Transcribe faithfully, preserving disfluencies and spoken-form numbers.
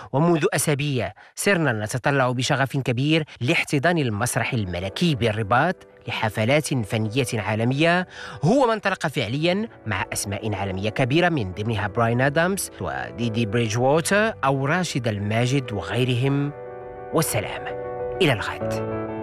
ومنذ أسابيع صرنا نتطلع بشغف كبير لاحتضان المسرح الملكي بالرباط لحفلات فنية عالمية، هو ما انطلق فعليا مع أسماء عالمية كبيرة من ضمنها براين آدامز وديدي بريدج ووتر أو راشد الماجد وغيرهم. والسلام، إلى الغد.